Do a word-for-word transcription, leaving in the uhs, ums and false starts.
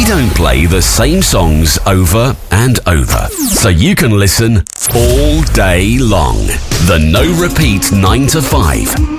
don't play the same songs over and over, so you can listen all day long. The No Repeat nine to five